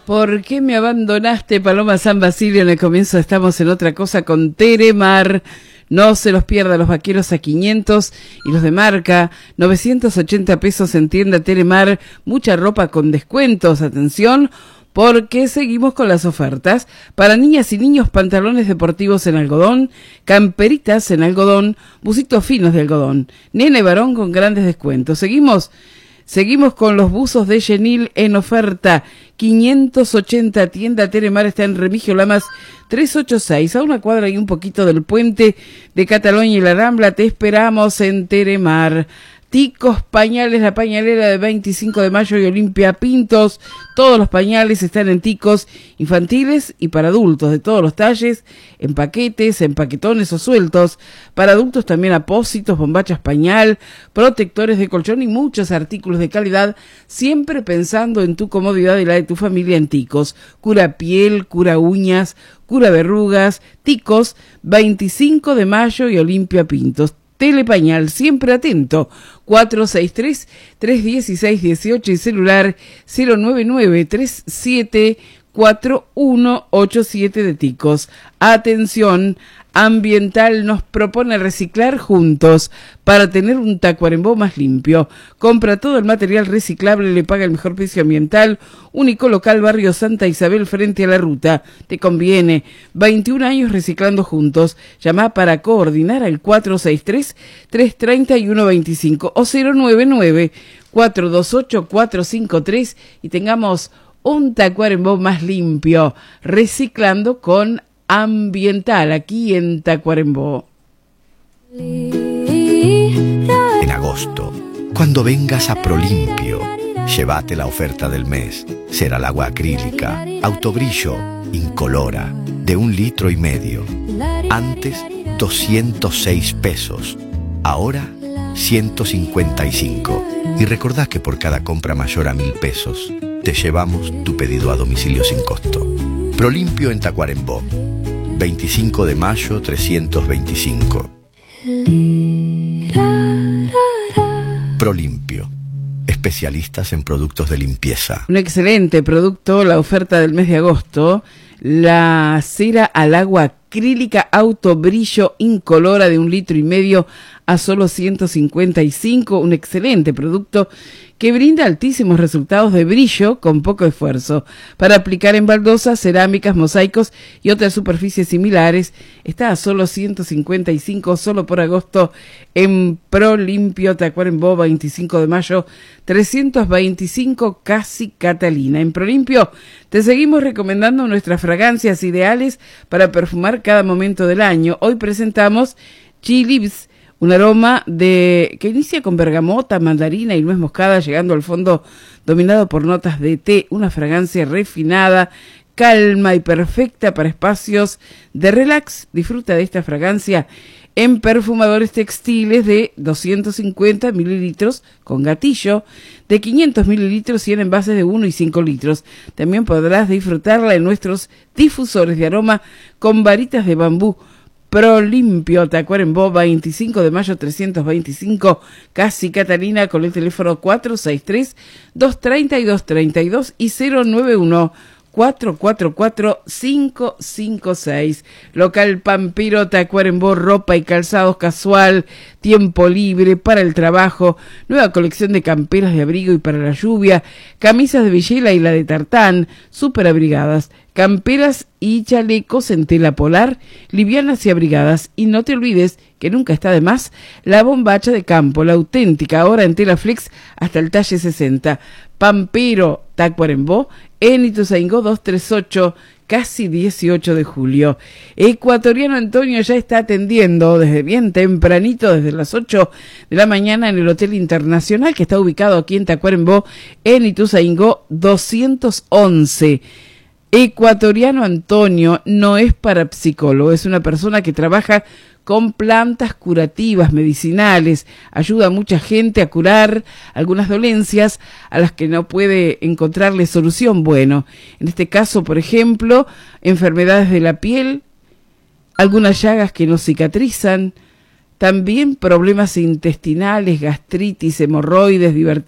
¿Por qué me abandonaste, Paloma San Basilio? En el comienzo estamos en otra cosa con Teremar. No se los pierda, los vaqueros a 500 y los de marca 980 pesos en tienda Teremar. Mucha ropa con descuentos, atención, porque seguimos con las ofertas. Para niñas y niños, pantalones deportivos en algodón, camperitas en algodón, bucitos finos de algodón, nena y varón con grandes descuentos. Seguimos con los buzos de Chenil en oferta, 580, tienda Teremar, está en Remigio Lamas 386, a una cuadra y un poquito del puente de Cataluña y la Rambla. Te esperamos en Teremar. Ticos Pañales, la pañalera de 25 de mayo y Olimpia Pintos. Todos los pañales están en Ticos, infantiles y para adultos, de todos los talles, en paquetes, en paquetones o sueltos. Para adultos también apósitos, bombachas pañal, protectores de colchón y muchos artículos de calidad, siempre pensando en tu comodidad y la de tu familia en Ticos. Cura piel, cura uñas, cura verrugas. Ticos, 25 de mayo y Olimpia Pintos. Telepañal, siempre atento, 463-316-18 y celular 099-374187 de Ticos. Atención, Ambiental nos propone reciclar juntos para tener un Tacuarembó más limpio. Compra todo el material reciclable y le paga el mejor precio Ambiental. Único local, barrio Santa Isabel, frente a la ruta. Te conviene. 21 años reciclando juntos. Llama para coordinar al 463-331-25 o 099-428-453 y tengamos un Tacuarembó más limpio. Reciclando con Ambiental, aquí en Tacuarembó. En agosto, cuando vengas a Prolimpio, llévate la oferta del mes. Será el agua acrílica, autobrillo, incolora, de 1,5 litros. Antes, 206 pesos. Ahora, 155. Y recordá que por cada compra mayor a 1.000 pesos, te llevamos tu pedido a domicilio sin costo. Prolimpio en Tacuarembó. 25 de mayo 325. Prolimpio, especialistas en productos de limpieza. Un excelente producto, la oferta del mes de agosto, la cera al agua acrílica autobrillo incolora de 1,5 litros a solo 155, un excelente producto que brinda altísimos resultados de brillo con poco esfuerzo. Para aplicar en baldosas, cerámicas, mosaicos y otras superficies similares, está a solo 155, solo por agosto, en Prolimpio, Tacuarembó, 25 de mayo, 325, Casi Catalina. En Prolimpio te seguimos recomendando nuestras fragancias ideales para perfumar cada momento del año. Hoy presentamos Chilips, un aroma que inicia con bergamota, mandarina y nuez moscada, llegando al fondo dominado por notas de té, una fragancia refinada, calma y perfecta para espacios de relax. Disfruta de esta fragancia en perfumadores textiles de 250 mililitros con gatillo, de 500 mililitros y en envases de 1 y 5 litros. También podrás disfrutarla en nuestros difusores de aroma con varitas de bambú. Prolimpio, Tacuarembó, 25 de mayo 325, Casi Catalina, con el teléfono 463-232-32 y 091-444-556. Local Pampiro, Tacuarembó, ropa y calzados casual, tiempo libre para el trabajo, nueva colección de camperas de abrigo y para la lluvia, camisas de Villela y la de tartán, súper abrigadas, camperas y chalecos en tela polar, livianas y abrigadas. Y no te olvides que nunca está de más la bombacha de campo, la auténtica, ahora en tela flex hasta el talle 60. Pampiro, Tacuarembó, en Ituzaingó 238, casi 18 de julio. Ecuatoriano Antonio ya está atendiendo desde bien tempranito, desde las 8 de la mañana en el Hotel Internacional, que está ubicado aquí en Tacuarembó, en Ituzaingó 211. Ecuatoriano Antonio no es parapsicólogo, es una persona que trabaja con plantas curativas, medicinales, ayuda a mucha gente a curar algunas dolencias a las que no puede encontrarle solución. Bueno, en este caso, por ejemplo, enfermedades de la piel, algunas llagas que no cicatrizan, también problemas intestinales, gastritis, hemorroides,